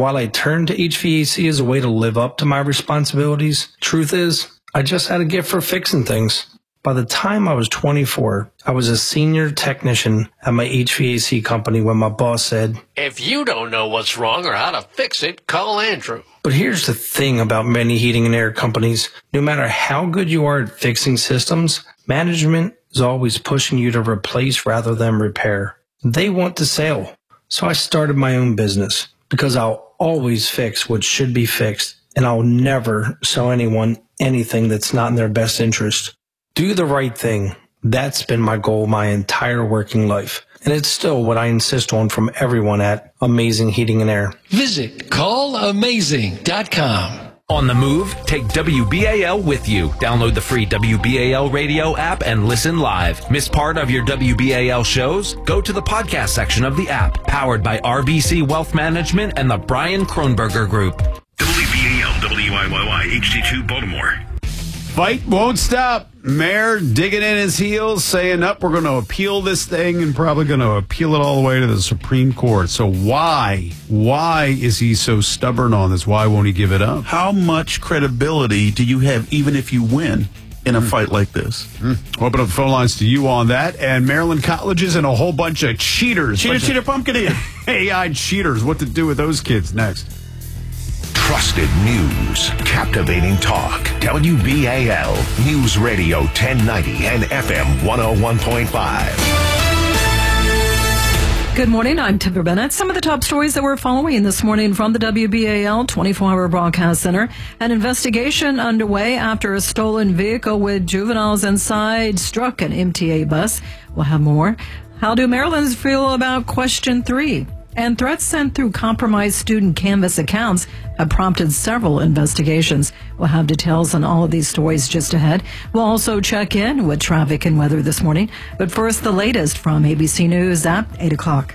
while I turned to HVAC as a way to live up to my responsibilities, truth is, I just had a gift for fixing things. By the time I was 24, I was a senior technician at my HVAC company when my boss said, "If you don't know what's wrong or how to fix it, call Andrew." But here's the thing about many heating and air companies. No matter how good you are at fixing systems, management is always pushing you to replace rather than repair. They want the sale. So I started my own business because I'll always fix what should be fixed, and I'll never sell anyone anything that's not in their best interest. Do the right thing. That's been my goal my entire working life. And it's still what I insist on from everyone at Amazing Heating and Air. Visit callamazing.com. On the move, take WBAL with you. Download the free WBAL radio app and listen live. Miss part of your WBAL shows? Go to the podcast section of the app. Powered by RBC Wealth Management and the Brian Kronberger Group. WBAL, WIYY, HD2 Baltimore. Fight won't stop. Mayor digging in his heels, saying, we're going to appeal this thing and probably going to appeal it all the way to the Supreme Court. So why is he so stubborn on this? Why won't he give it up? How much credibility do you have even if you win in a fight like this? Open up the phone lines to you on that. And Maryland colleges and a whole bunch of cheaters. Cheater, pumpkin ear. AI cheaters. What to do with those kids next? Trusted news, captivating talk. WBAL News Radio 1090 and FM 101.5. Good morning, I'm Timber Bennett. Some of the top stories that we're following this morning from the WBAL 24-hour broadcast center. An investigation underway after a stolen vehicle with juveniles inside struck an MTA bus. We'll have more. How do Marylanders feel about question 3? And threats sent through compromised student Canvas accounts have prompted several investigations. We'll have details on all of these stories just ahead. We'll also check in with traffic and weather this morning. But first, the latest from ABC News at 8 o'clock.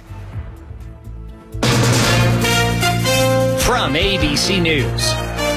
From ABC News,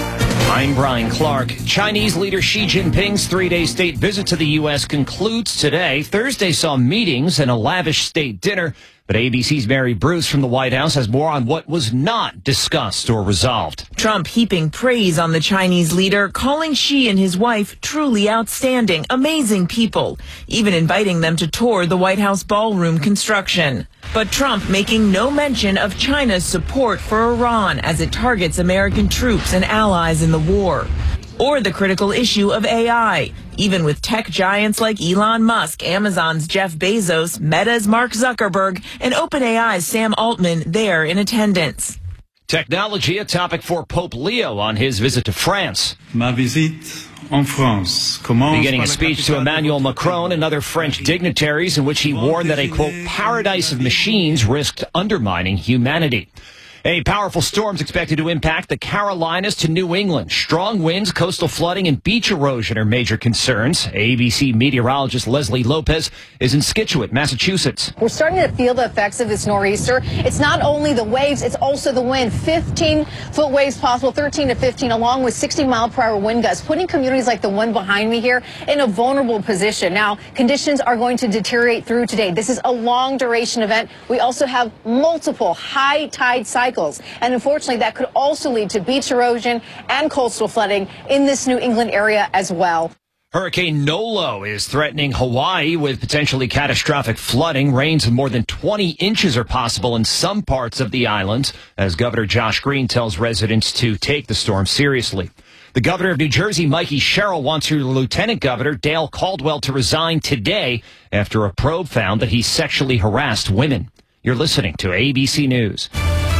I'm Brian Clark. Chinese leader Xi Jinping's three-day state visit to the U.S. concludes today. Thursday saw meetings and a lavish state dinner. But ABC's Mary Bruce from the White House has more on what was not discussed or resolved. Trump heaping praise on the Chinese leader, calling Xi and his wife truly outstanding, amazing people, even inviting them to tour the White House ballroom construction. But Trump making no mention of China's support for Iran as it targets American troops and allies in the war. Or the critical issue of AI, even with tech giants like Elon Musk, Amazon's Jeff Bezos, Meta's Mark Zuckerberg, and OpenAI's Sam Altman there in attendance. Technology, a topic for Pope Leo on his visit to France. Ma visite en France commence. Beginning a speech to Emmanuel Macron and other French dignitaries in which he warned that a, quote, paradise of machines risked undermining humanity. A powerful storm's expected to impact the Carolinas to New England. Strong winds, coastal flooding, and beach erosion are major concerns. ABC meteorologist Leslie Lopez is in Scituate, Massachusetts. We're starting to feel the effects of this nor'easter. It's not only the waves, it's also the wind. 15-foot waves possible, 13 to 15, along with 60-mile-per-hour wind gusts, putting communities like the one behind me here in a vulnerable position. Now, conditions are going to deteriorate through today. This is a long-duration event. We also have multiple high-tide cycles. And unfortunately, that could also lead to beach erosion and coastal flooding in this New England area as well. Hurricane Nolo is threatening Hawaii with potentially catastrophic flooding. Rains of more than 20 inches are possible in some parts of the island, as Governor Josh Green tells residents to take the storm seriously. The governor of New Jersey, Mikey Sherrill, wants her lieutenant governor, Dale Caldwell, to resign today after a probe found that he sexually harassed women. You're listening to ABC News.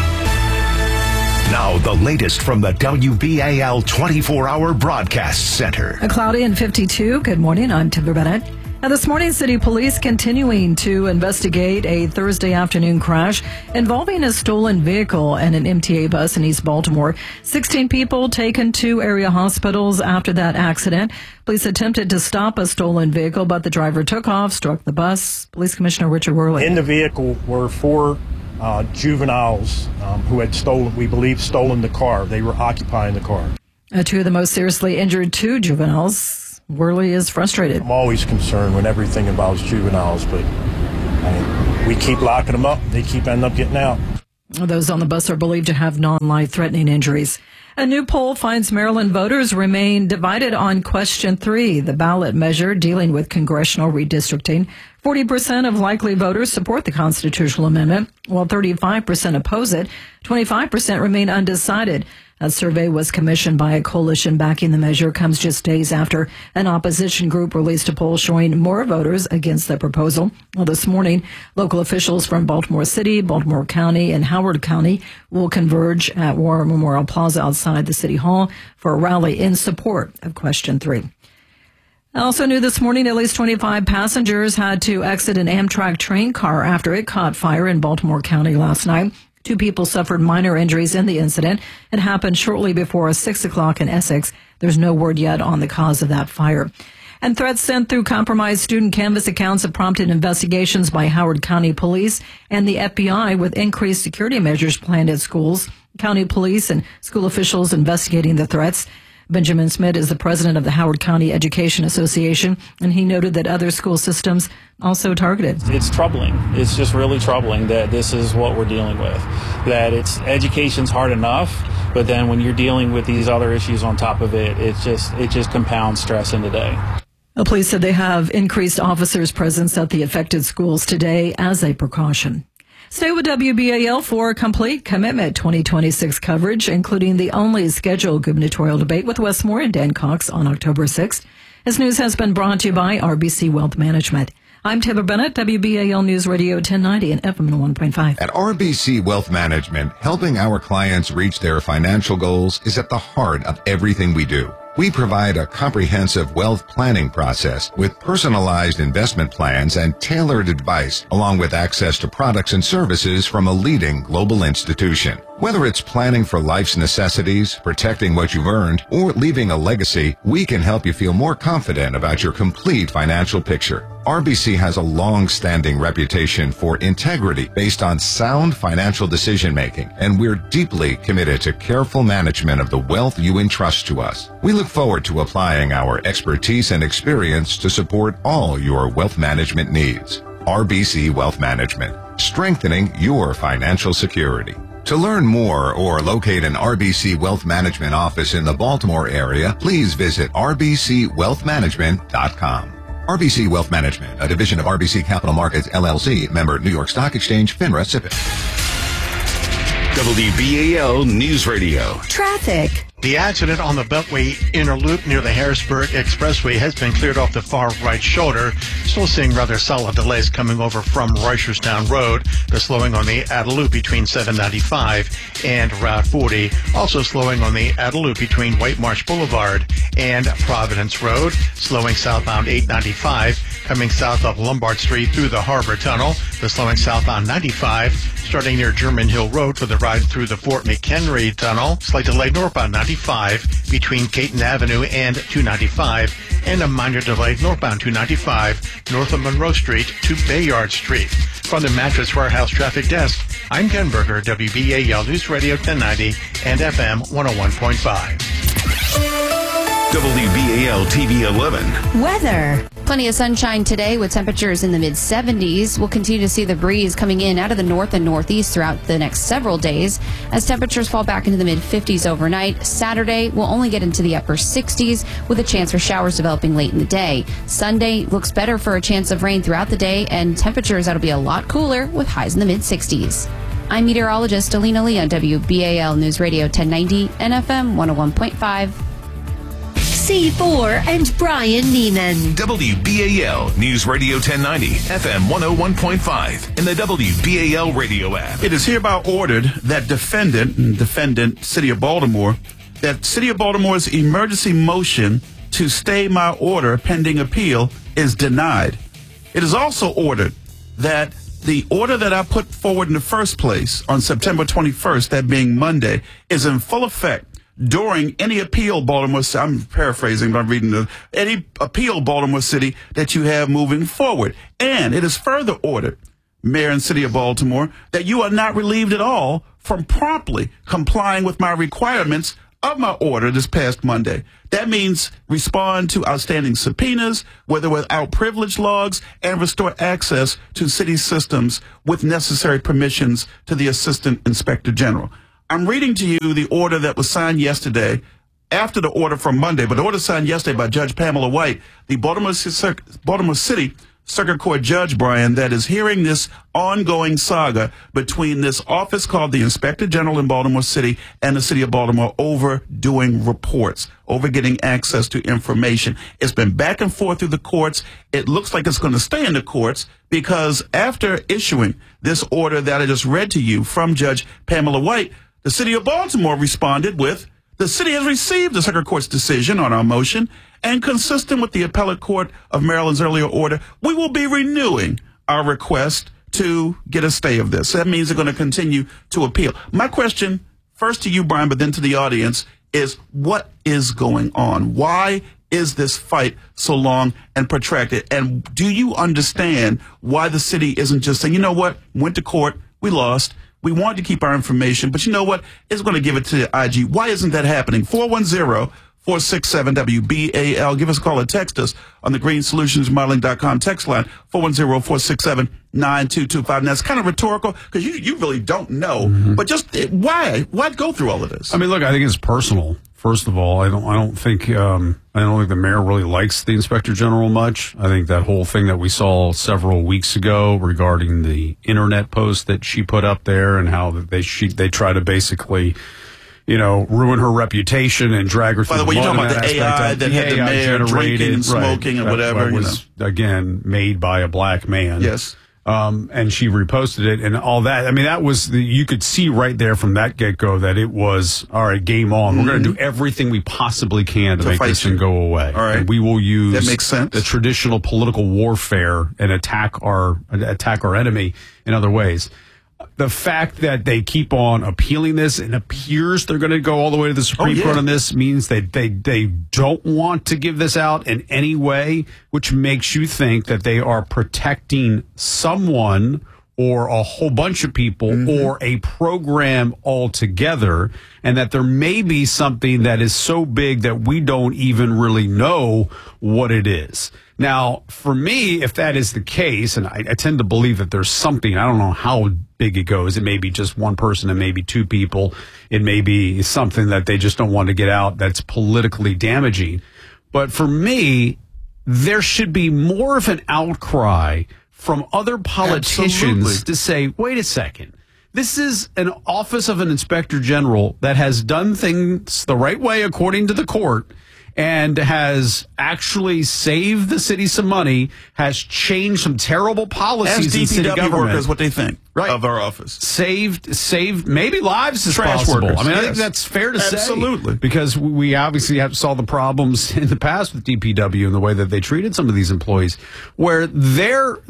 Now, the latest from the WBAL 24-hour broadcast center. A cloudy and 52. Good morning. I'm Timber Bennett. Now, this morning, city police continuing to investigate a Thursday afternoon crash involving a stolen vehicle and an MTA bus in East Baltimore. 16 people taken to area hospitals after that accident. Police attempted to stop a stolen vehicle, but the driver took off, struck the bus. Police Commissioner Richard Worley. In the vehicle were four juveniles who had stolen the car. They were occupying the car. Two of the most seriously injured, two juveniles. Worley is frustrated. I'm always concerned when everything involves juveniles, but we keep locking them up. They keep ending up getting out. Those on the bus are believed to have non-life-threatening injuries. A new poll finds Maryland voters remain divided on question 3, the ballot measure dealing with congressional redistricting. 40% of likely voters support the constitutional amendment, while 35% oppose it. 25% remain undecided. A survey was commissioned by a coalition backing the measure, comes just days after an opposition group released a poll showing more voters against the proposal. Well, this morning, local officials from Baltimore City, Baltimore County, and Howard County will converge at War Memorial Plaza outside the City Hall for a rally in support of question 3. Also new this morning, at least 25 passengers had to exit an Amtrak train car after it caught fire in Baltimore County last night. 2 people suffered minor injuries in the incident. It happened shortly before 6 o'clock in Essex. There's no word yet on the cause of that fire. And threats sent through compromised student Canvas accounts have prompted investigations by Howard County Police and the FBI with increased security measures planned at schools. County police and school officials investigating the threats. Benjamin Smith is the president of the Howard County Education Association, and he noted that other school systems also targeted. It's troubling. It's just really troubling that this is what we're dealing with. That education's hard enough, but then when you're dealing with these other issues on top of it, it just compounds stress in the day. The police said they have increased officers' presence at the affected schools today as a precaution. Stay with WBAL for complete Commitment 2026 coverage, including the only scheduled gubernatorial debate with Wes Moore and Dan Cox on October 6th. This news has been brought to you by RBC Wealth Management. I'm Taylor Bennett, WBAL News Radio 1090 and FM 101.5. At RBC Wealth Management, helping our clients reach their financial goals is at the heart of everything we do. We provide a comprehensive wealth planning process with personalized investment plans and tailored advice, along with access to products and services from a leading global institution. Whether it's planning for life's necessities, protecting what you've earned, or leaving a legacy, we can help you feel more confident about your complete financial picture. RBC has a long-standing reputation for integrity based on sound financial decision-making, and we're deeply committed to careful management of the wealth you entrust to us. We look forward to applying our expertise and experience to support all your wealth management needs. RBC Wealth Management, strengthening your financial security. To learn more or locate an RBC Wealth Management office in the Baltimore area, please visit rbcwealthmanagement.com. RBC Wealth Management, a division of RBC Capital Markets, LLC, member New York Stock Exchange, FINRA, SIPC. WBAL News Radio. Traffic. The accident on the Beltway inner loop near the Harrisburg Expressway has been cleared off the far right shoulder. Still seeing rather solid delays coming over from Reisterstown Road. They're slowing on the outer loop between 795 and Route 40. Also slowing on the outer loop between White Marsh Boulevard and Providence Road. Slowing southbound 895 coming south of Lombard Street through the Harbor Tunnel. They're slowing southbound 95 starting near German Hill Road for the ride through the Fort McHenry Tunnel. Slight delay northbound 95 between Caton Avenue and 295, and a minor delay northbound 295 north of Monroe Street to Bayard Street. From the Mattress Warehouse Traffic Desk, I'm Ken Berger, WBAL News Radio 1090 and FM 101.5. WBAL TV 11. Weather. Plenty of sunshine today with temperatures in the mid-70s. We'll continue to see the breeze coming in out of the north and northeast throughout the next several days as temperatures fall back into the mid-50s overnight. Saturday, we'll only get into the upper 60s with a chance for showers developing late in the day. Sunday looks better for a chance of rain throughout the day, and temperatures that'll be a lot cooler with highs in the mid-60s. I'm meteorologist Alina Lee on WBAL News Radio 1090 and FM 101.5. C4 and Brian Neiman. WBAL News Radio 1090, FM 101.5, in the WBAL radio app. It is hereby ordered that defendant, City of Baltimore, that City of Baltimore's emergency motion to stay my order pending appeal is denied. It is also ordered that the order that I put forward in the first place on September 21st, that being Monday, is in full effect during any appeal Baltimore, I'm paraphrasing, but I'm reading any appeal Baltimore City that you have moving forward. And it is further ordered, Mayor and City of Baltimore, that you are not relieved at all from promptly complying with my requirements of my order this past Monday. That means respond to outstanding subpoenas, whether without privilege logs, and restore access to city systems with necessary permissions to the Assistant Inspector General. I'm reading to you the order that was signed yesterday, after the order from Monday, but the order signed yesterday by Judge Pamela White, the Baltimore City Circuit Court Judge, Brian, that is hearing this ongoing saga between this office called the Inspector General in Baltimore City and the City of Baltimore over doing reports, over getting access to information. It's been back and forth through the courts. It looks like it's going to stay in the courts because after issuing this order that I just read to you from Judge Pamela White, the City of Baltimore responded with, the city has received the Circuit Court's decision on our motion, and consistent with the Appellate Court of Maryland's earlier order, we will be renewing our request to get a stay of this. That means they're going to continue to appeal. My question, first to you, Brian, but then to the audience, is what is going on? Why is this fight so long and protracted? And do you understand why the city isn't just saying, you know what, went to court, we lost, we wanted to keep our information, but you know what? It's going to give it to IG. Why isn't that happening? 410-467-WBAL. Give us a call or text us on the greensolutionsmodeling.com text line, 410-467-9225. Now, it's kind of rhetorical because you really don't know, but just why? Why go through all of this? I mean, look, I think it's personal. First of all, I don't think the mayor really likes the Inspector General much. I think that whole thing that we saw several weeks ago regarding the internet post that she put up there and how they try to basically, ruin her reputation and drag her through. By the way, you're talking about the AI that had the mayor drinking and smoking and whatever. That was, again, made by a black man. Yes. And she reposted it and all that. I mean, that was you could see right there from that get-go that it was, all right, game on. We're going to do everything we possibly can to make this thing go away. All right. And we will use that makes sense. The traditional political warfare and attack our enemy in other ways. The fact that they keep on appealing this and appears they're going to go all the way to the Supreme Court on this means that they don't want to give this out in any way, which makes you think that they are protecting someone or a whole bunch of people or a program altogether, and that there may be something that is so big that we don't even really know what it is. Now, for me, if that is the case, and I tend to believe that there's something, I don't know how big it goes. It may be just one person, it may be two people. It may be something that they just don't want to get out that's politically damaging. But for me, there should be more of an outcry from other politicians to say, wait a second. This is an office of an inspector general that has done things the right way according to the court and has actually saved the city some money, has changed some terrible policies in city government. Workers what they think of our office. Saved maybe lives as Trash possible. workers. I mean, I think that's fair to say. Absolutely. Because we obviously saw the problems in the past with DPW and the way that they treated some of these employees, where their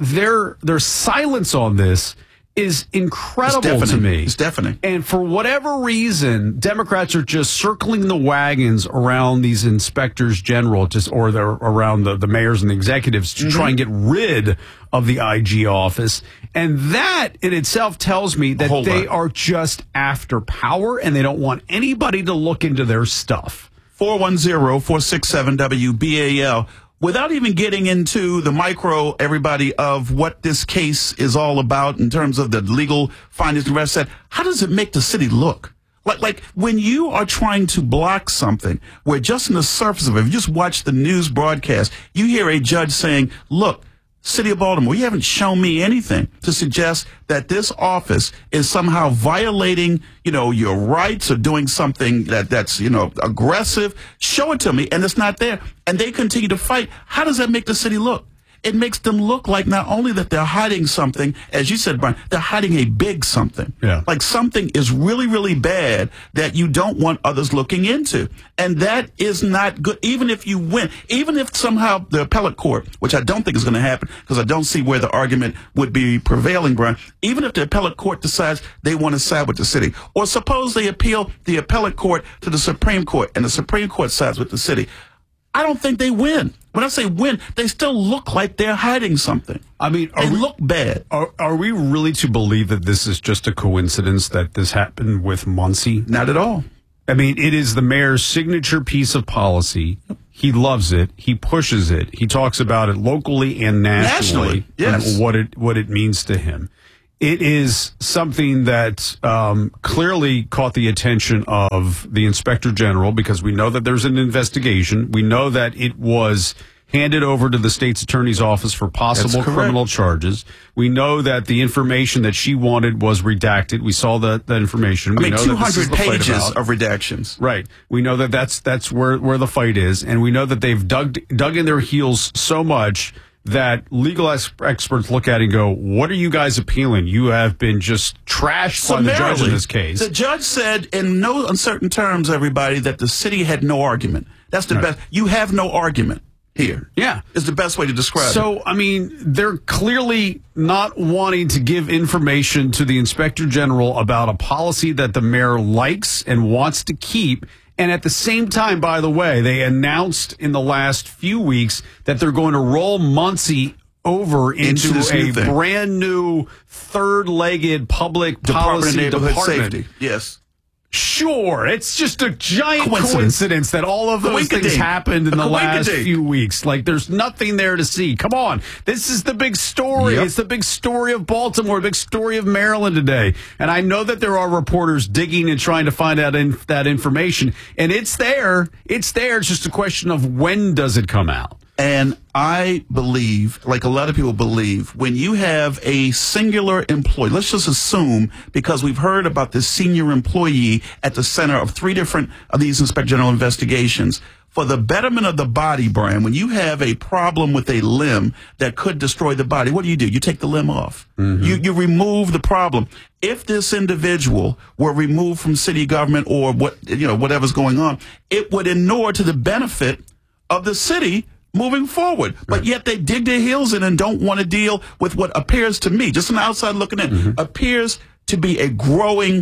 silence on this is incredible to me. It's deafening. And for whatever reason, Democrats are just circling the wagons around these inspectors general, or they're around the mayors and the executives to try and get rid of the IG office. And that in itself tells me that they are just after power and they don't want anybody to look into their stuff. 410-467-WBAL. Without even getting into the micro, everybody, of what this case is all about in terms of the legal findings and rest, how does it make the city look? Like when you are trying to block something where just on the surface of it, if you just watch the news broadcast, you hear a judge saying, look, City of Baltimore, you haven't shown me anything to suggest that this office is somehow violating, your rights or doing something that's aggressive. Show it to me, and it's not there. And they continue to fight. How does that make the city look? It makes them look like not only that they're hiding something, as you said, Brian, they're hiding a big something. Yeah. Like something is really, really bad that you don't want others looking into. And that is not good. Even if you win, even if somehow the appellate court, which I don't think is going to happen because I don't see where the argument would be prevailing, Brian, even if the appellate court decides they want to side with the city, or suppose they appeal the appellate court to the Supreme Court and the Supreme Court sides with the city, I don't think they win. When I say win, they still look like they're hiding something. I mean, they look bad. Are we really to believe that this is just a coincidence that this happened with Muncie? Not at all. I mean, it is the mayor's signature piece of policy. He loves it. He pushes it. He talks about it locally and nationally. Yes. And what it means to him. It is something that clearly caught the attention of the Inspector General, because we know that there's an investigation. We know that it was handed over to the state's attorney's office for possible criminal charges. We know that the information that she wanted was redacted. We saw that information. I We mean, know that this is 200 the fight pages about. of redactions. Right. We know that that's where the fight is, and we know that they've dug in their heels so much that legal experts look at it and go, what are you guys appealing? You have been just trashed by the judge in this case. The judge said in no uncertain terms, everybody, that the city had no argument. That's the best. You have no argument here. Yeah. Is the best way to describe it. So, I mean, they're clearly not wanting to give information to the Inspector General about a policy that the mayor likes and wants to keep. And at the same time, by the way, they announced in the last few weeks that they're going to roll Muncie over into a brand new third-legged public policy department. Safety. Yes. Sure, it's just a giant coincidence that all of those things happened in the last few weeks. Like, there's nothing there to see. Come on. This is the big story. It's the big story of Baltimore, big story of Maryland today. And I know that there are reporters digging and trying to find out that information. And it's there. It's there. It's just a question of when does it come out. And I believe, like a lot of people believe, when you have a singular employee, let's just assume, because we've heard about this senior employee at the center of 3 different of these Inspector General investigations, for the betterment of the body, Brian, when you have a problem with a limb that could destroy the body, what do? You take the limb off. Mm-hmm. You remove the problem. If this individual were removed from city government or whatever's going on, it would inure to the benefit of the city moving forward. But yet they dig their heels in and don't want to deal with what appears to me, just on the outside looking in, appears to be a growing,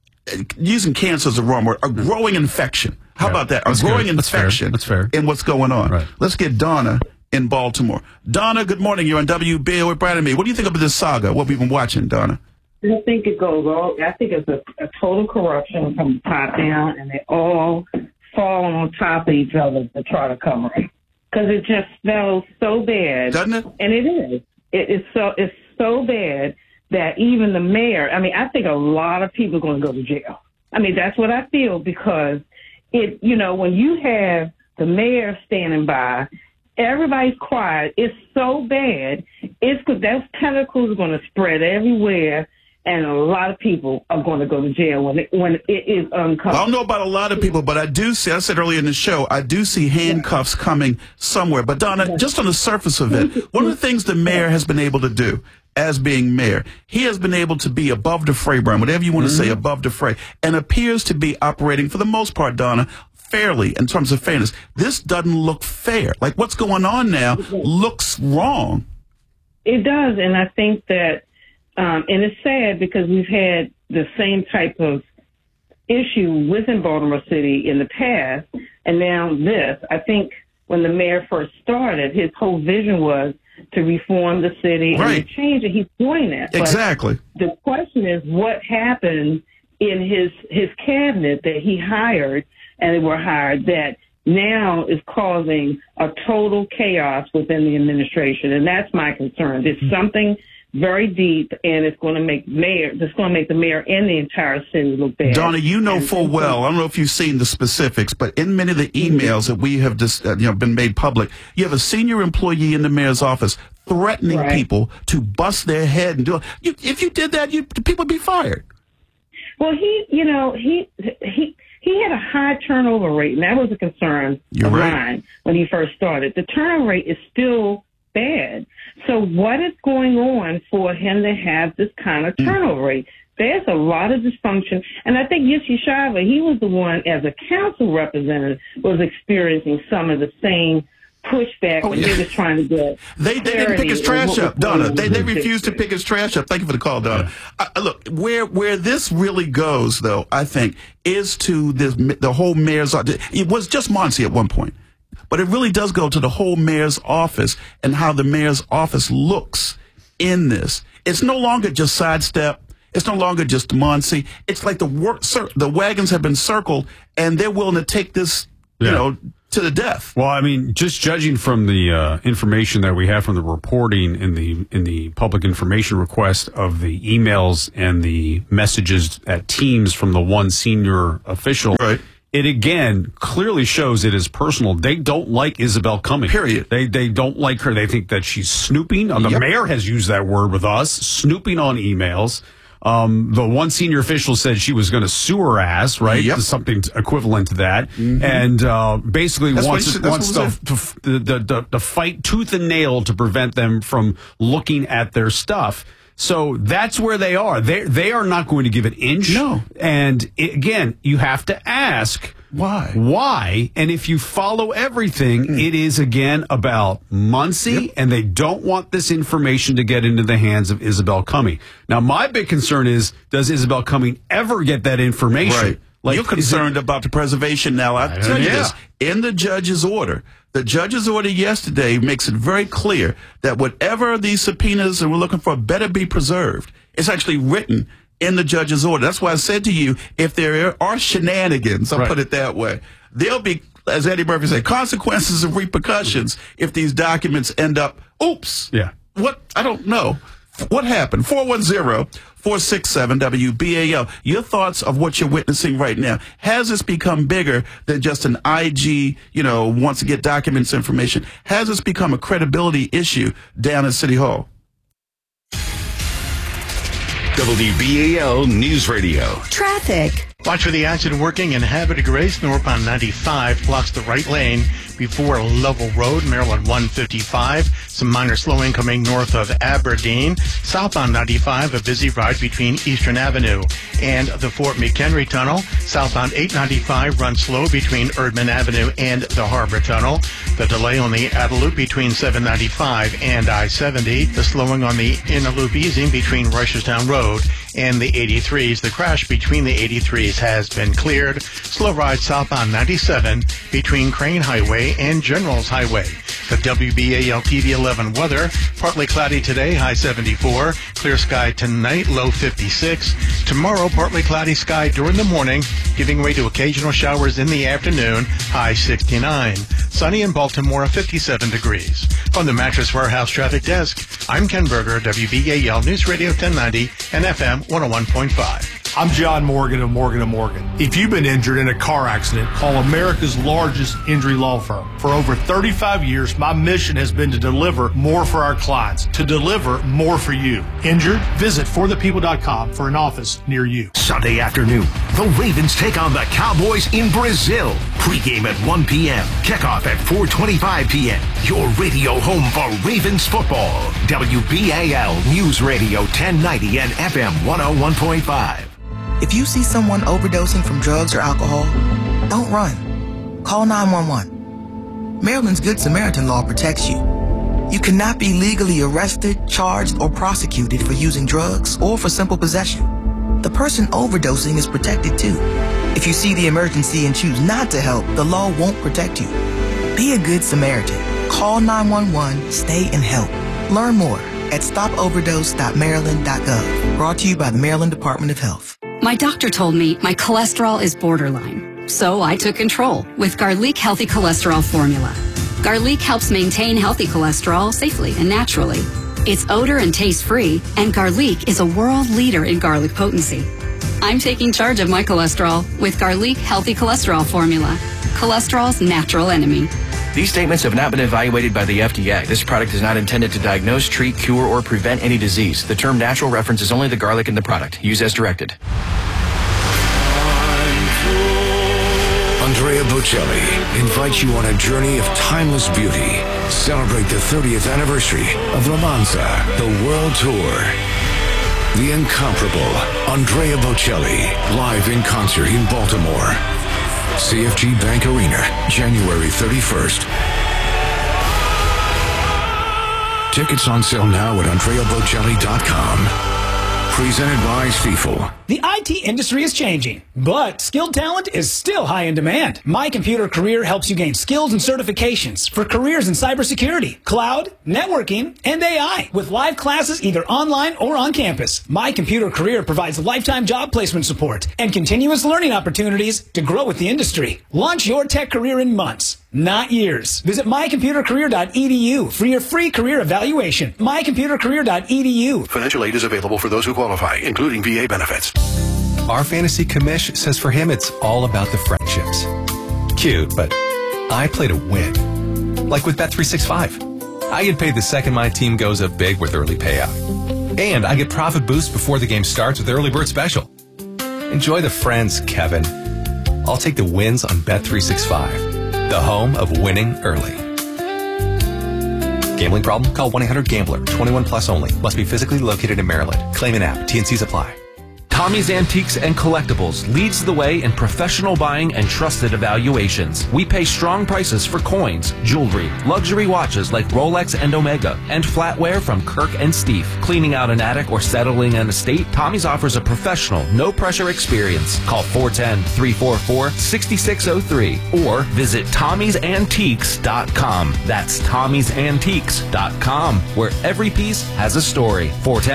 using cancer as the wrong word, a growing infection. How about that? A growing infection in what's going on. Right. Let's get Donna in Baltimore. Donna, good morning. You're on WBAL with Brad and me. What do you think of this saga, what we've been watching, Donna? I think it goes all, I think it's a total corruption from the top down, and they all fall on top of each other to try to cover it. Because it just smells so bad. Doesn't it? And it is. It's so bad that even the mayor, I mean, I think a lot of people are going to go to jail. I mean, that's what I feel, because when you have the mayor standing by, everybody's quiet. It's so bad. It's because those chemicals are going to spread everywhere. And a lot of people are going to go to jail when it is uncovered. I don't know about a lot of people, but I do see, I said earlier in the show, I do see handcuffs coming somewhere. But Donna, just on the surface of it, one of the things the mayor has been able to do as being mayor, he has been able to be above the fray, Brian, whatever you want to say, above the fray, and appears to be operating, for the most part, Donna, fairly in terms of fairness. This doesn't look fair. Like, what's going on now looks wrong. It does, and I think that and it's sad because we've had the same type of issue within Baltimore City in the past, and now this. I think when the mayor first started, his whole vision was to reform the city and to change it. He's doing that. Exactly. But the question is, what happened in his cabinet that he hired and they were hired that now is causing a total chaos within the administration, and that's my concern. It's something very deep, and it's going to make the mayor and the entire city look bad. Donna, you know full well, I don't know if you've seen the specifics, but in many of the emails that we have just been made public, you have a senior employee in the mayor's office threatening people to bust their head and do it. If you did that, people would be fired. Well, he had a high turnover rate, and that was a concern of mine when he first started. The turnover rate is still bad. So what is going on for him to have this kind of turnover rate? There's a lot of dysfunction. And I think Yissi Shiva, he was the one, as a council representative, was experiencing some of the same pushback when he was trying to get. They didn't pick his trash up, Donna. They refused to pick his trash up. Thank you for the call, Donna. Look, where this really goes, though, I think, is to the whole mayor's office. It was just Muncie at one point. But it really does go to the whole mayor's office and how the mayor's office looks in this. It's no longer just sidestep. It's no longer just Muncie. It's like the wagons have been circled, and they're willing to take this, to the death. Well, I mean, just judging from the information that we have from the reporting in the public information request of the emails and the messages at Teams from the one senior official, right. It again clearly shows it is personal. They don't like Isabel Cumming. Period. They don't like her. They think that she's snooping. The mayor has used that word with us, snooping on emails. The one senior official said she was going to sue her ass, right? Yep. Something equivalent to that. Mm-hmm. And basically wants to fight tooth and nail to prevent them from looking at their stuff. So that's where they are. They are not going to give an inch. No. And again, you have to ask why. Why? And if you follow everything, it is again about Muncie, and they don't want this information to get into the hands of Isabel Cumming. Now, my big concern is, does Isabel Cumming ever get that information? Right. Like, you're concerned about the preservation now. I'll tell you this. In the judge's order, the judge's order yesterday makes it very clear that whatever these subpoenas that we're looking for better be preserved. It's actually written in the judge's order. That's why I said to you, if there are shenanigans, I'll put it that way, there'll be, as Eddie Murphy said, consequences and repercussions if these documents end up, oops. Yeah. What? I don't know. What happened? 410-467-WBAL. Your thoughts of what you're witnessing right now. Has this become bigger than just an IG, wants to get documents information? Has this become a credibility issue down at City Hall? WBAL News Radio. Traffic. Watch for the accident working in Havre de Grace, northbound 95, blocks the right lane before Lovell Road, Maryland 155. Some minor slowing coming north of Aberdeen. Southbound 95, a busy ride between Eastern Avenue and the Fort McHenry Tunnel. Southbound 895 runs slow between Erdman Avenue and the Harbor Tunnel. The delay on the outer loop between 795 and I-70. The slowing on the inner loop easing between Reisterstown Road and the 83s. The crash between the 83s has been cleared. Slow ride southbound 97 between Crane Highway and Generals Highway. The WBAL TV 11 weather, partly cloudy today, high 74. Clear sky tonight, low 56. Tomorrow, partly cloudy sky during the morning, giving way to occasional showers in the afternoon, high 69. Sunny in Baltimore, 57 degrees. From the Mattress Warehouse Traffic Desk, I'm Ken Berger, WBAL News Radio 1090 and FM 101.5. I'm John Morgan of Morgan & Morgan. If you've been injured in a car accident, call America's largest injury law firm. For over 35 years, my mission has been to deliver more for our clients, to deliver more for you. Injured? Visit forthepeople.com for an office near you. Sunday afternoon, the Ravens take on the Cowboys in Brazil. Pre-game at 1 p.m., kickoff at 4:25 p.m. Your radio home for Ravens football. WBAL News Radio 1090 and FM 101.5. If you see someone overdosing from drugs or alcohol, don't run. Call 911. Maryland's Good Samaritan law protects you. You cannot be legally arrested, charged, or prosecuted for using drugs or for simple possession. The person overdosing is protected too. If you see the emergency and choose not to help, the law won't protect you. Be a Good Samaritan. Call 911, stay and help. Learn more at stopoverdose.maryland.gov. Brought to you by the Maryland Department of Health. My doctor told me my cholesterol is borderline, so I took control with Garlic Healthy Cholesterol Formula. Garlic helps maintain healthy cholesterol safely and naturally. It's odor and taste free, and Garlic is a world leader in garlic potency. I'm taking charge of my cholesterol with Garlic Healthy Cholesterol Formula, cholesterol's natural enemy. These statements have not been evaluated by the FDA. This product is not intended to diagnose, treat, cure, or prevent any disease. The term natural references only the garlic in the product. Use as directed. Andrea Bocelli invites you on a journey of timeless beauty. Celebrate the 30th anniversary of Romanza, the World Tour. The incomparable Andrea Bocelli, live in concert in Baltimore. CFG Bank Arena, January 31st. Tickets on sale now at AndreaBocelli.com. Presented by Stiefel. The IT industry is changing, but skilled talent is still high in demand. My Computer Career helps you gain skills and certifications for careers in cybersecurity, cloud, networking, and AI with live classes either online or on campus. My Computer Career provides lifetime job placement support and continuous learning opportunities to grow with the industry. Launch your tech career in months, not years. Visit mycomputercareer.edu for your free career evaluation. mycomputercareer.edu. Financial aid is available for those who qualify, including VA benefits. Our fantasy commish says for him it's all about the friendships. Cute, but I play to win. Like with Bet365. I get paid the second my team goes up big with early payout. And I get profit boost before the game starts with Early Bird Special. Enjoy the friends, Kevin. I'll take the wins on Bet365, the home of winning early. Gambling problem? Call 1-800-GAMBLER. 21 plus only. Must be physically located in Maryland. Claim an app. T&Cs apply. Tommy's Antiques and Collectibles leads the way in professional buying and trusted evaluations. We pay strong prices for coins, jewelry, luxury watches like Rolex and Omega, and flatware from Kirk and Steve. Cleaning out an attic or settling an estate, Tommy's offers a professional, no-pressure experience. Call 410-344-6603 or visit Tommy'sAntiques.com. That's Tommy'sAntiques.com, where every piece has a story.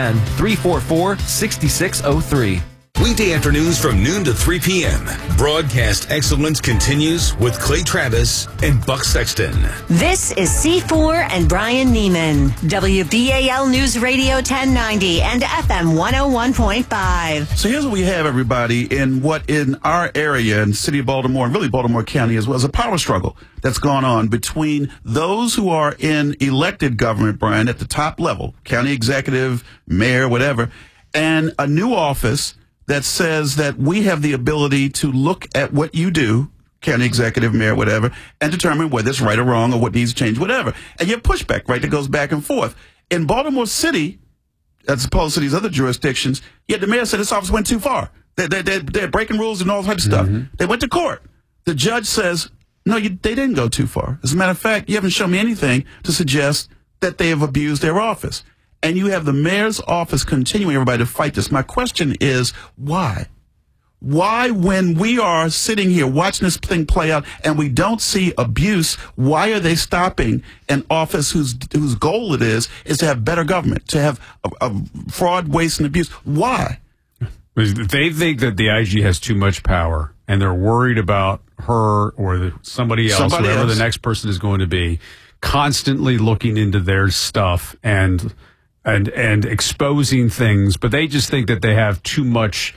410-344-6603. Weekday afternoons from noon to 3 p.m. Broadcast excellence continues with Clay Travis and Buck Sexton. This is C4 and Brian Neiman. WBAL News Radio 1090 and FM 101.5. So here's what we have, everybody, in our area in the city of Baltimore and really Baltimore County as well, as a power struggle that's gone on between those who are in elected government, Brian, at the top level, county executive, mayor, whatever, and a new office that says that we have the ability to look at what you do, county executive, mayor, whatever, and determine whether it's right or wrong or what needs to change, whatever. And you have pushback, right, that goes back and forth. In Baltimore City, as opposed to these other jurisdictions, yet the mayor said this office went too far. They're breaking rules and all that type of stuff. They went to court. The judge says, no, they didn't go too far. As a matter of fact, you haven't shown me anything to suggest that they have abused their office. And you have the mayor's office continuing everybody to fight this. My question is, why? Why, when we are sitting here watching this thing play out and we don't see abuse, why are they stopping an office whose goal it is to have better government, to have a fraud, waste, and abuse? Why? They think that the IG has too much power, and they're worried about her or somebody else, whoever the next person is going to be, constantly looking into their stuff and exposing things, but they just think that they have too much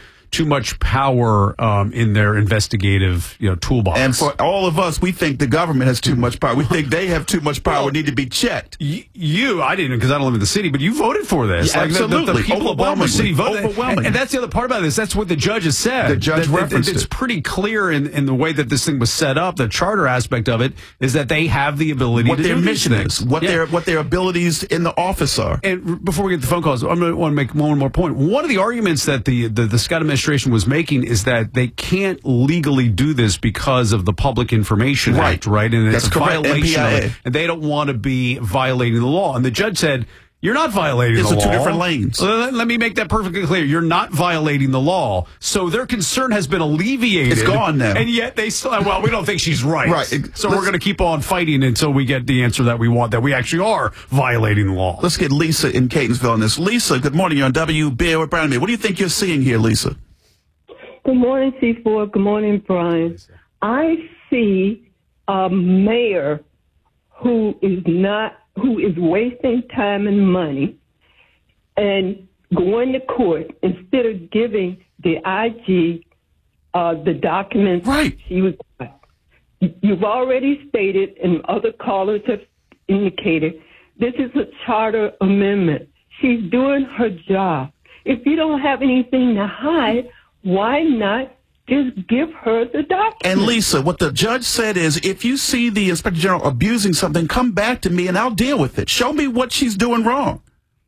power in their investigative toolbox. And for all of us, we think the government has too much power. We think they have too much power, need to be checked. I didn't, because I don't live in the city, but you voted for this. Yeah, absolutely. The people of Baltimore City voted. Overwhelmingly. And that's the other part about this. That's what the judge has said. The judge referenced it's pretty clear in the way that this thing was set up. The charter aspect of it is that they have the ability to do their mission things. is, what their abilities in the office are. And before we get to the phone calls, I want to make one more point. One of the arguments that the Scott administration was making is that they can't legally do this because of the Public Information Act, right? And it's a violation of it, and they don't want to be violating the law. And the judge said, you're not violating the law. It's two different lanes. Let me make that perfectly clear. You're not violating the law. So their concern has been alleviated. It's gone now. And yet they still, well, we don't think she's right. Right. So we're going to keep on fighting until we get the answer that we want, that we actually are violating the law. Let's get Lisa in Catonsville on this. Lisa, good morning. You're on WBAL with Brian. What do you think you're seeing here, Lisa? Good morning, C4. Good morning, Brian. I see a mayor who is wasting time and money and going to court instead of giving the IG the documents she was. You've already stated, and other callers have indicated, this is a charter amendment. She's doing her job. If you don't have anything to hide, why not just give her the document? And Lisa, what the judge said is, if you see the Inspector General abusing something, come back to me and I'll deal with it. Show me what she's doing wrong.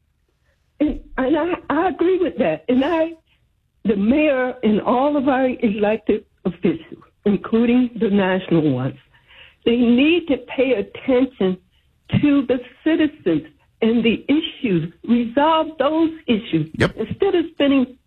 And I agree with that. And the mayor and all of our elected officials, including the national ones, they need to pay attention to the citizens in the issues. Resolve those issues. Instead of spending.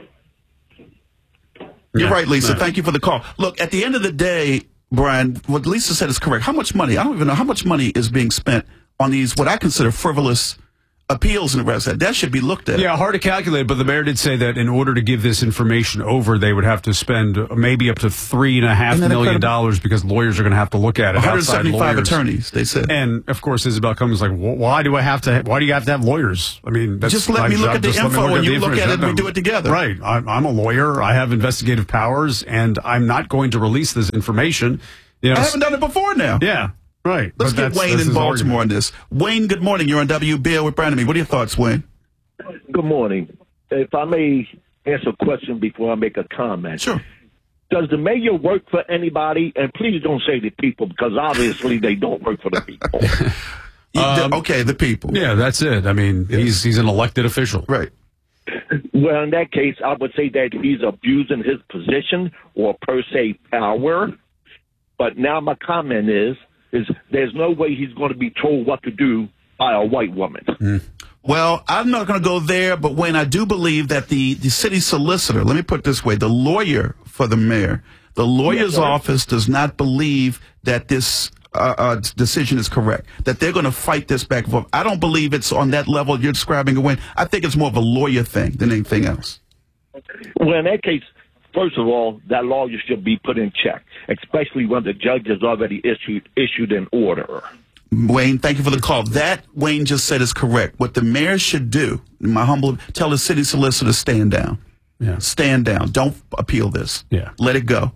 You're right, Lisa. Thank you for the call. Look, at the end of the day, Brian, what Lisa said is correct. How much money? I don't even know how much money is being spent on these, what I consider frivolous appeals and the rest of that. That should be looked at. Yeah, hard to calculate, but the mayor did say that in order to give this information over, they would have to spend maybe up to $3.5 million because lawyers are going to have to look at it. 175 attorneys, they said. And of course, Isabel Cummings like, why do you have to have lawyers? I mean, that's just let me look at the info and you look at it and we do it together. Right. I'm a lawyer. I have investigative powers, and I'm not going to release this information. You know, I haven't done it before now. Yeah. Right. Let's get Wayne in Baltimore on this. Wayne, good morning. You're on WBL with Brandon. What are your thoughts, Wayne? Good morning. If I may answer a question before I make a comment. Sure. Does the mayor work for anybody? And please don't say the people, because obviously they don't work for the people. Okay, the people. Yeah, that's it. I mean, he's an elected official. Right. Well, in that case, I would say that he's abusing his position or per se power. But now my comment is there's no way he's going to be told what to do by a white woman. Well, I'm not going to go there, but Wayne, I do believe that the city solicitor, let me put it this way, the lawyer for the mayor, the lawyer's office does not believe that this decision is correct, that they're going to fight this back and forth. I don't believe it's on that level you're describing, Wayne. I think it's more of a lawyer thing than anything else. Well, in that case, first of all, that lawyer should be put in check, especially when the judge has already issued an order. Wayne, thank you for the call. That Wayne just said is correct. What the mayor should do, in my humble, tell the city solicitor to stand down. Yeah. Stand down. Don't appeal this. Yeah. Let it go.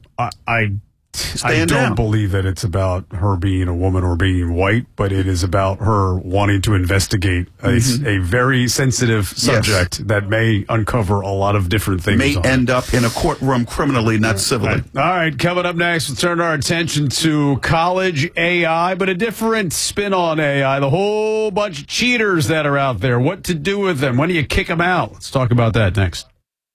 I don't believe that it's about her being a woman or being white, but it is about her wanting to investigate a very sensitive subject that may uncover a lot of different things. May end up in a courtroom criminally, not civilly. All right, coming up next, we'll turn our attention to college AI, but a different spin on AI. The whole bunch of cheaters that are out there. What to do with them? When do you kick them out? Let's talk about that next.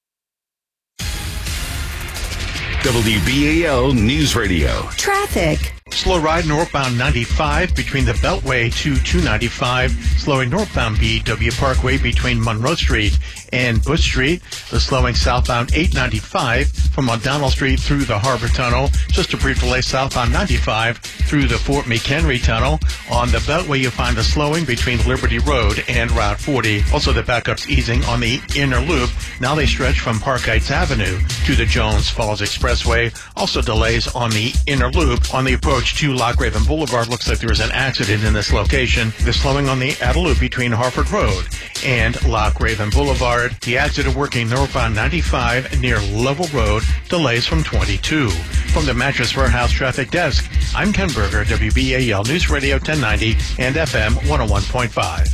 WBAL News Radio. Traffic. Slow ride northbound 95 between the Beltway to 295. Slowing northbound BW Parkway between Monroe Street and Bush Street. The slowing southbound 895 from O'Donnell Street through the Harbor Tunnel. Just a brief delay southbound 95 through the Fort McHenry Tunnel. On the Beltway, you'll find a slowing between Liberty Road and Route 40. Also, the backups easing on the inner loop. Now they stretch from Park Heights Avenue to the Jones Falls Expressway. Also delays on the inner loop. On the approach to Lock Raven Boulevard, looks like there was an accident in this location. The slowing on the outer loop between Harford Road and Lock Raven Boulevard. The accident working northbound 95 near Level Road. Delays from 22. From the Mattress Warehouse Traffic Desk, I'm Ken Berger, WBAL News Radio 1090 and FM 101.5.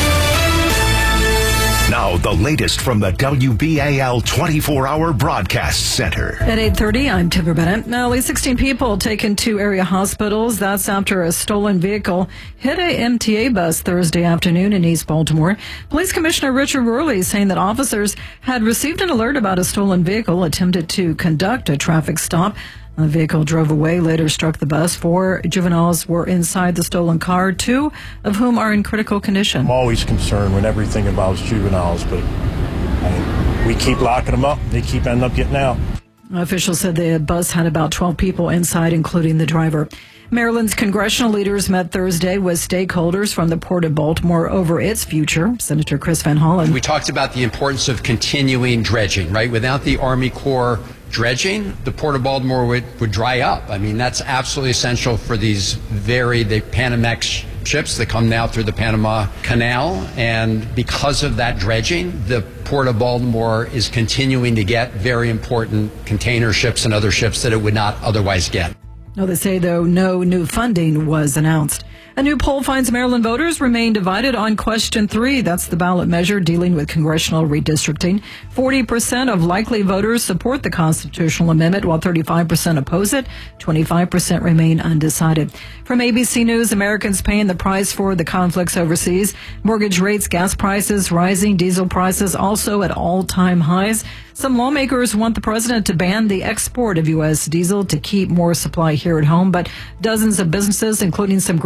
Now, the latest from the WBAL 24-hour broadcast center. At 8:30, I'm Timber Bennett. Now, at least 16 people taken to area hospitals. That's after a stolen vehicle hit a MTA bus Thursday afternoon in East Baltimore. Police Commissioner Richard Worley saying that officers had received an alert about a stolen vehicle, attempted to conduct a traffic stop. The vehicle drove away, later struck the bus. 4 juveniles were inside the stolen car, 2 of whom are in critical condition. I'm always concerned when everything involves juveniles, but we keep locking them up. They keep ending up getting out. Officials said the bus had about 12 people inside, including the driver. Maryland's congressional leaders met Thursday with stakeholders from the Port of Baltimore over its future. Senator Chris Van Hollen. We talked about the importance of continuing dredging, right? Without the Army Corps dredging, the Port of Baltimore would dry up. I mean, that's absolutely essential for the Panamex ships that come now through the Panama Canal. And because of that dredging, the Port of Baltimore is continuing to get very important container ships and other ships that it would not otherwise get. No, they say, though, no new funding was announced. A new poll finds Maryland voters remain divided on question 3. That's the ballot measure dealing with congressional redistricting. 40% of likely voters support the constitutional amendment, while 35% oppose it. 25% remain undecided. From ABC News, Americans paying the price for the conflicts overseas. Mortgage rates, gas prices rising, diesel prices also at all-time highs. Some lawmakers want the president to ban the export of U.S. diesel to keep more supply here at home, but dozens of businesses, including some grocery stores,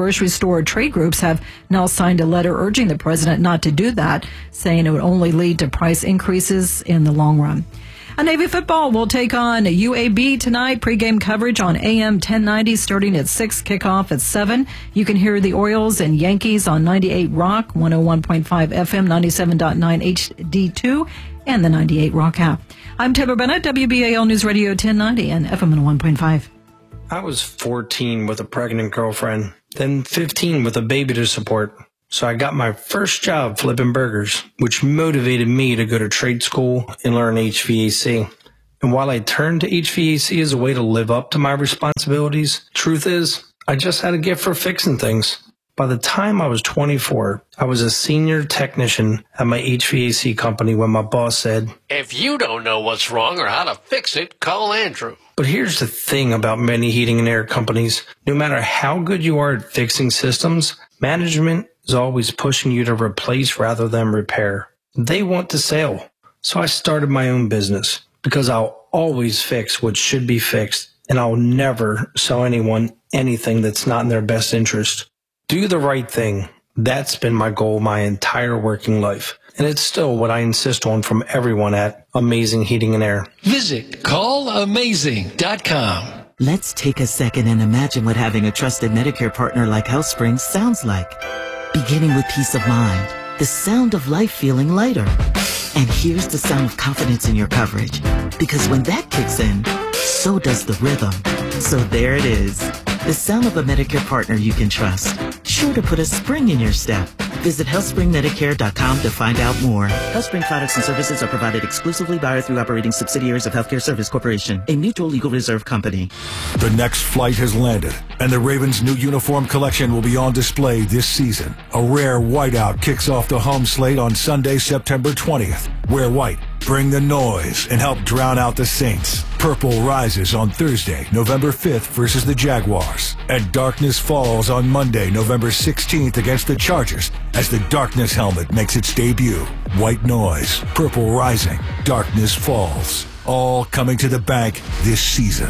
store trade groups have now signed a letter urging the president not to do that, saying it would only lead to price increases in the long run. And Navy football will take on UAB tonight. Pre-game coverage on AM 1090 starting at 6, kickoff at 7. You can hear the Orioles and Yankees on 98 Rock, 101.5 FM, 97.9 HD2, and the 98 Rock app. I'm Taylor Bennett, WBAL News Radio 1090 and FM 101.5. I was 14 with a pregnant girlfriend, then 15 with a baby to support. So I got my first job flipping burgers, which motivated me to go to trade school and learn HVAC. And while I turned to HVAC as a way to live up to my responsibilities, truth is, I just had a gift for fixing things. By the time I was 24, I was a senior technician at my HVAC company when my boss said, "If you don't know what's wrong or how to fix it, call Andrew." But here's the thing about many heating and air companies. No matter how good you are at fixing systems, management is always pushing you to replace rather than repair. They want to sell. So I started my own business because I'll always fix what should be fixed, and I'll never sell anyone anything that's not in their best interest. Do the right thing. That's been my goal my entire working life. And it's still what I insist on from everyone at Amazing Heating and Air. Visit callamazing.com. Let's take a second and imagine what having a trusted Medicare partner like HealthSpring sounds like. Beginning with peace of mind, the sound of life feeling lighter. And here's the sound of confidence in your coverage. Because when that kicks in, so does the rhythm. So there it is. The sound of a Medicare partner you can trust. Sure to put a spring in your step. Visit HealthSpringMedicare.com to find out more. HealthSpring products and services are provided exclusively by or through operating subsidiaries of Healthcare Service Corporation, a mutual legal reserve company. The next flight has landed, and the Ravens' new uniform collection will be on display this season. A rare whiteout kicks off the home slate on Sunday, September 20th. Wear white, bring the noise, and help drown out the Saints. Purple rises on Thursday, November 5th versus the Jaguars. And darkness falls on Monday, November 16th against the Chargers as the darkness helmet makes its debut. White noise, purple rising, darkness falls. All coming to the bank this season.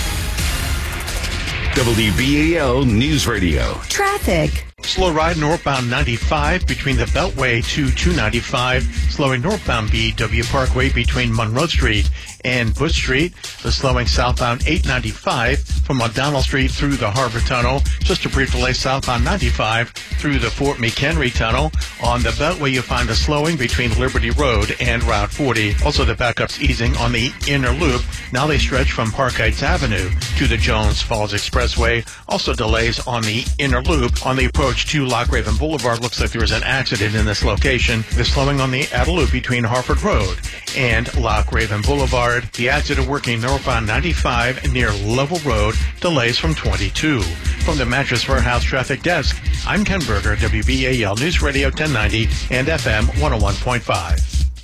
WBAL News Radio. Traffic. Slow ride northbound 95 between the Beltway to 295. Slowing northbound BW Parkway between Monroe Street and Bush Street. The slowing southbound 895 from O'Donnell Street through the Harbor Tunnel. Just a brief delay southbound 95 through the Fort McHenry Tunnel. On the Beltway, you'll find the slowing between Liberty Road and Route 40. Also, the backups easing on the inner loop. Now they stretch from Park Heights Avenue to the Jones Falls Expressway. Also delays on the inner loop. On the approach to Loch Raven Boulevard, looks like there was an accident in this location. The slowing on the outer loop between Harford Road and Loch Raven Boulevard. The accident working northbound 95 near Level Road. Delays from 22. From the Mattress Warehouse Traffic Desk, I'm Ken Berger, WBAL News Radio 1090 and FM 101.5.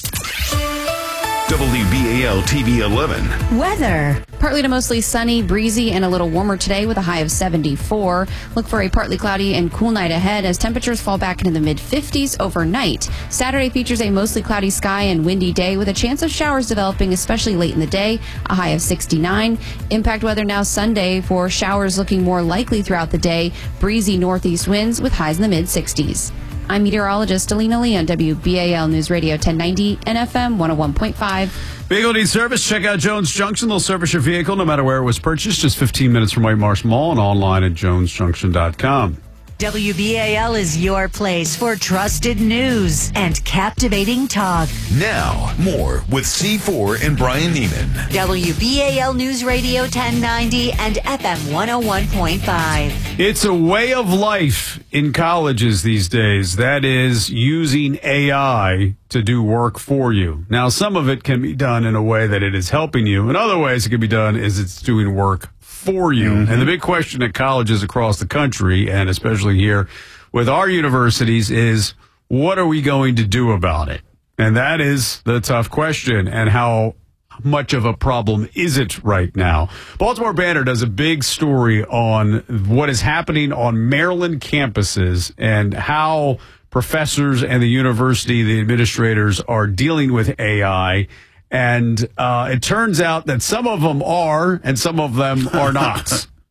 WBAL TV 11. Weather. Partly to mostly sunny, breezy, and a little warmer today with a high of 74. Look for a partly cloudy and cool night ahead as temperatures fall back into the mid-50s overnight. Saturday features a mostly cloudy sky and windy day with a chance of showers developing, especially late in the day, a high of 69. Impact weather now Sunday for showers looking more likely throughout the day. Breezy northeast winds with highs in the mid-60s. I'm meteorologist Alina Lee on WBAL News Radio 1090 and FM 101.5. Vehicle needs service? Check out Jones Junction. They'll service your vehicle no matter where it was purchased. Just 15 minutes from White Marsh Mall and online at jonesjunction.com. WBAL is your place for trusted news and captivating talk. Now, more with C4 and Brian Neiman. WBAL News Radio 1090 and FM 101.5. It's a way of life in colleges these days. That is using AI to do work for you. Now, some of it can be done in a way that it is helping you. In other ways, it can be done as it's doing work for you. Mm-hmm. And the big question at colleges across the country, and especially here with our universities, is what are we going to do about it? And that is the tough question. And how much of a problem is it right now? Baltimore Banner does a big story on what is happening on Maryland campuses and how professors and the university, the administrators, are dealing with AI. And it turns out that some of them are and some of them are not.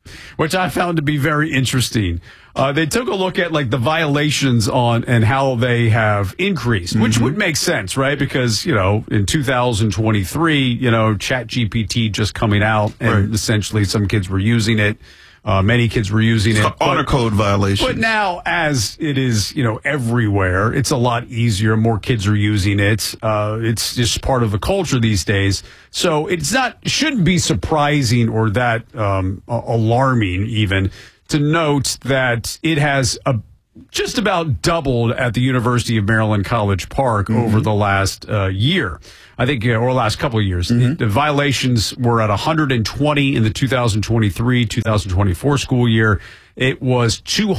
which I found to be very interesting. They took a look at like the violations on and how they have increased, which would make sense, right? Because, in 2023, ChatGPT just coming out and essentially some kids were using it. Many kids were using it. Honor code violation. But now, as it is, everywhere, it's a lot easier. More kids are using it. It's just part of the culture these days. So shouldn't be surprising or that alarming even to note that it has just about doubled at the University of Maryland College Park over the last year. I think, or last couple of years. The violations were at 120 in the 2023-2024 school year. It was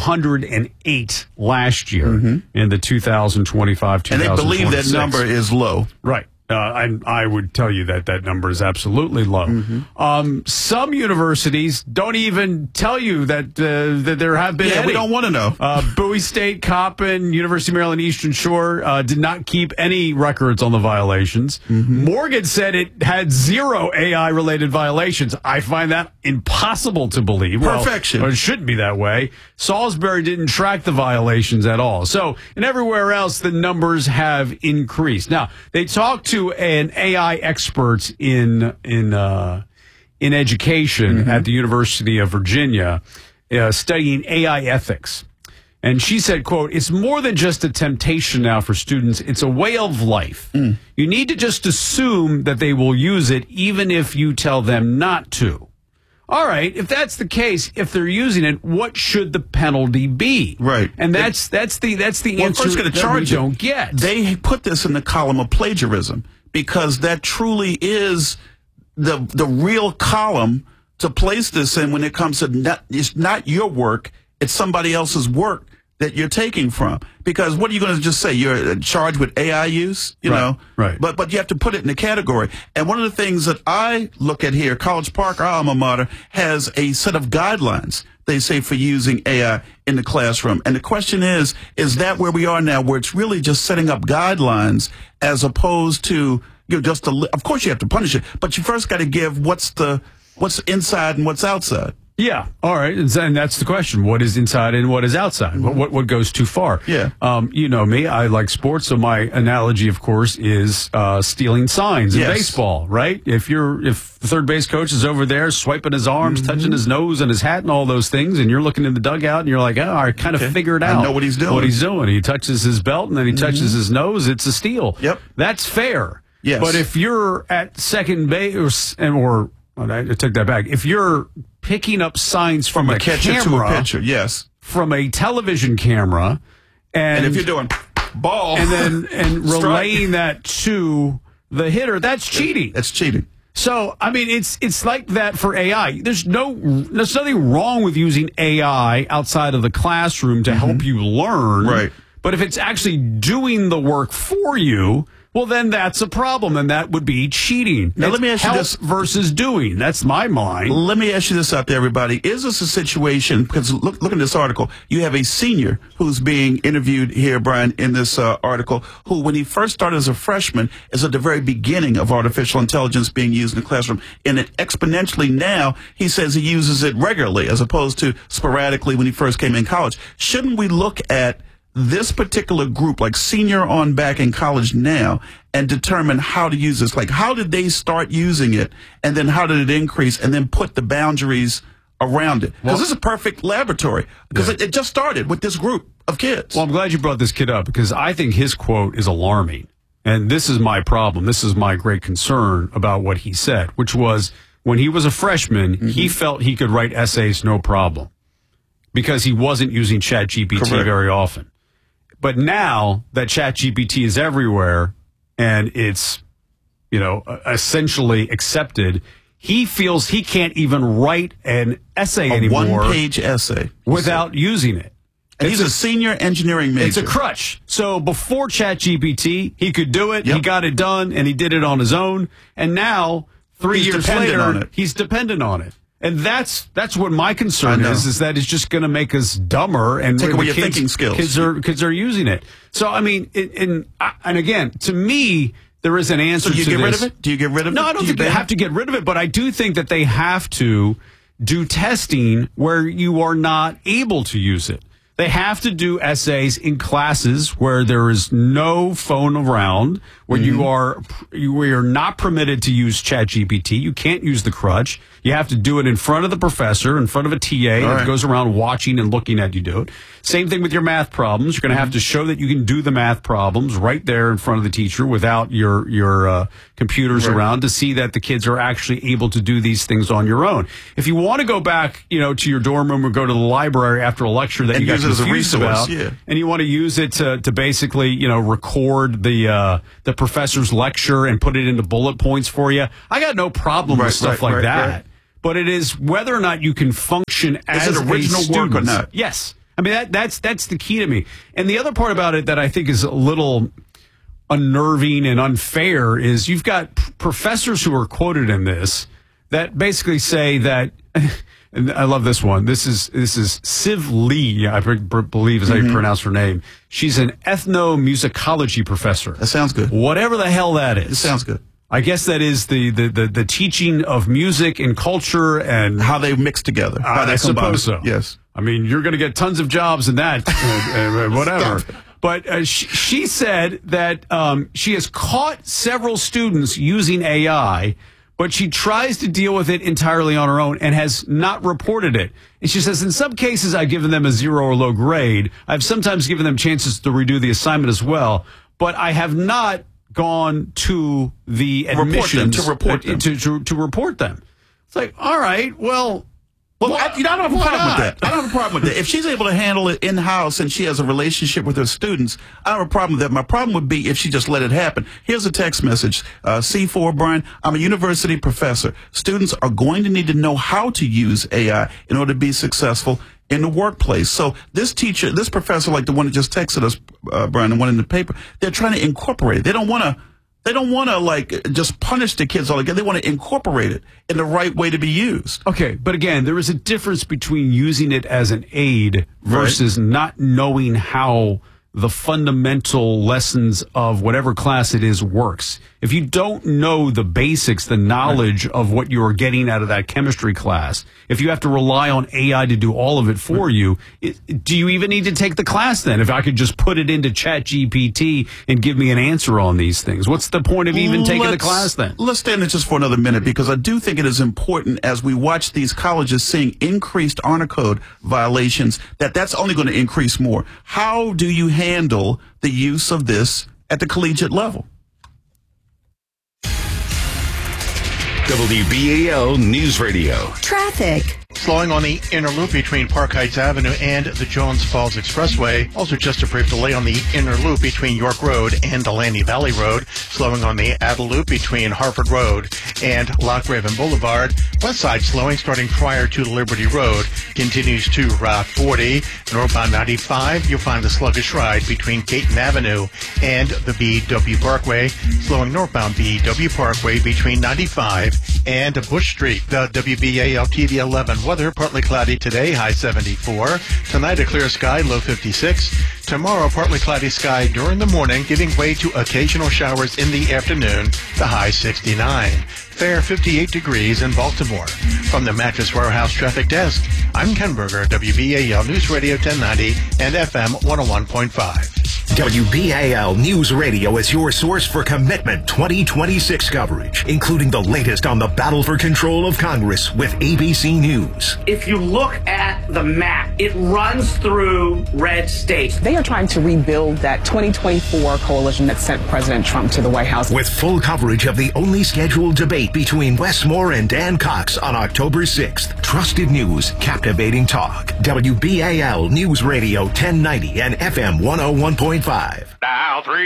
208 last year in the 2025-2026. And they believe that number is low. Right. I would tell you that number is absolutely low. Some universities don't even tell you that there have been any. We don't want to know. Bowie State, Coppin, University of Maryland Eastern Shore did not keep any records on the violations. Morgan said it had 0 AI-related violations. I find that impossible to believe. Perfection. Well, it shouldn't be that way. Salisbury didn't track the violations at all. So, and everywhere else, the numbers have increased. Now, they talked to an AI expert in education at the University of Virginia, studying AI ethics. And she said, quote, "It's more than just a temptation now for students. It's a way of life. You need to just assume that they will use it even if you tell them not to." All right, if that's the case, if they're using it, what should the penalty be? Right, and that's the answer first that we don't get. They put this in the column of plagiarism because that truly is the real column to place this in when it comes to it's not your work, it's somebody else's work that you're taking from. Because what are you going to just say? You're charged with AI use, you know? Right. But you have to put it in the category. And one of the things that I look at here, College Park, our alma mater, has a set of guidelines, they say, for using AI in the classroom. And the question is that where we are now, where it's really just setting up guidelines as opposed to, of course you have to punish it, but you first got to give what's inside and what's outside. Yeah. All right. And that's the question. What is inside and what is outside? What goes too far? Yeah. You know me, I like sports. So my analogy, of course, is stealing signs in baseball, right? If the third base coach is over there swiping his arms, touching his nose and his hat and all those things, and you're looking in the dugout and you're like, oh, I kind of figured out I know what he's doing. He touches his belt and then he touches his nose. It's a steal. Yep. That's fair. Yes. But if you're at second base I take that back. If you're picking up signs from a catcher camera, to a pitcher, yes, from a television camera, and if you're doing ball and relaying that to the hitter, that's cheating. That's cheating. So I mean, it's like that for AI. There's nothing wrong with using AI outside of the classroom to help you learn, right? But if it's actually doing the work for you, well, then that's a problem, and that would be cheating. Now, let me ask you this. Versus doing. That's my mind. Let me ask you this out there, everybody. Is this a situation, because look at this article, you have a senior who's being interviewed here, Brian, in this article, who, when he first started as a freshman, is at the very beginning of artificial intelligence being used in the classroom. And it exponentially now, he says he uses it regularly, as opposed to sporadically when he first came in college. Shouldn't we look at this particular group, like senior on back in college now, and determine how to use this? Like, how did they start using it, and then how did it increase, and then put the boundaries around it? Because this is a perfect laboratory, because it just started with this group of kids. Well, I'm glad you brought this kid up, because I think his quote is alarming. And this is my problem. This is my great concern about what he said, which was when he was a freshman, he felt he could write essays no problem because he wasn't using ChatGPT very often. But now that ChatGPT is everywhere and it's, essentially accepted, he feels he can't even write an essay anymore. A one-page essay. Without using it. And he's a senior engineering major. It's a crutch. So before ChatGPT, he could do it. He got it done, and he did it on his own. And now, 3 years later, he's dependent on it. And that's what my concern is that it's just going to make us dumber and take away your thinking skills. Kids are using it. So I mean, and again, to me, there is an answer to this. So do you get rid of it? Do you get rid of it? No, I don't think they have to get rid of it, but I do think that they have to do testing where you are not able to use it. They have to do essays in classes where there is no phone around, where you are not permitted to use ChatGPT. You can't use the crutch. You have to do it in front of the professor, in front of a TA that goes around watching and looking at you do it. Same thing with your math problems. You're going to have to show that you can do the math problems right there in front of the teacher without your computers around to see that the kids are actually able to do these things on your own. If you want to go back, to your dorm room or go to the library after a lecture that you got confused about, and you want to use it to basically, record the professor's lecture and put it into bullet points for you, I got no problem with stuff like that. Right. But it is whether or not you can function as is it original a student. Work or not? Yes. I mean, that's the key to me. And the other part about it that I think is a little unnerving and unfair is you've got professors who are quoted in this that basically say that, and I love this one. This is Siv Lee, I believe is how you pronounce her name. She's an ethnomusicology professor. That sounds good. Whatever the hell that is. It sounds good. I guess that is the teaching of music and culture and how they mix together. How they suppose so. Yes. I mean, you're going to get tons of jobs in that, whatever. But she said that she has caught several students using AI, but she tries to deal with it entirely on her own and has not reported it. And she says, in some cases, I've given them a 0 or low grade. I've sometimes given them chances to redo the assignment as well, but I have not gone to the admissions to report them. It's like, all right, well, I don't have a problem with that. I don't have a problem with that. If she's able to handle it in-house and she has a relationship with her students, I don't have a problem with that. My problem would be if she just let it happen. Here's a text message. C4, Brian, I'm a university professor. Students are going to need to know how to use AI in order to be successful in the workplace. So this professor, like the one that just texted us, Brian, the one in the paper, they're trying to incorporate it. They don't want to like just punish the kids all together. They want to incorporate it in the right way to be used. Okay, but again, there is a difference between using it as an aid versus not knowing how the fundamental lessons of whatever class it is works. If you don't know the basics, the knowledge of what you are getting out of that chemistry class, if you have to rely on AI to do all of it for you, do you even need to take the class then? If I could just put it into ChatGPT and give me an answer on these things, what's the point of even taking the class then? Let's stay in it just for another minute, because I do think it is important as we watch these colleges seeing increased honor code violations, that's only going to increase more. How do you handle the use of this at the collegiate level? WBAL News Radio. Traffic. Slowing on the inner loop between Park Heights Avenue and the Jones Falls Expressway. Also just a brief delay on the inner loop between York Road and Delaney Valley Road. Slowing on the outer loop between Harford Road and Loch Raven Boulevard. West side slowing starting prior to Liberty Road. Continues to Route 40. Northbound 95, you'll find the sluggish ride between Caton Avenue and the BW Parkway. Slowing northbound BW Parkway between 95 and Bush Street. The WBAL TV 11 weather, partly cloudy today, high 74. Tonight, a clear sky, low 56. Tomorrow, partly cloudy sky during the morning, giving way to occasional showers in the afternoon, the high 69. Fair 58 degrees in Baltimore. From the Mattress Warehouse Traffic Desk, I'm Ken Berger, WBAL News Radio 1090 and FM 101.5. WBAL News Radio is your source for Commitment 2026 coverage, including the latest on the battle for control of Congress with ABC News. If you look at the map, it runs through red states. They are trying to rebuild that 2024 coalition that sent President Trump to the White House. With full coverage of the only scheduled debate between Wes Moore and Dan Cox on October 6th. Trusted news, captivating talk. WBAL News Radio 1090 and FM 101.5. Now 3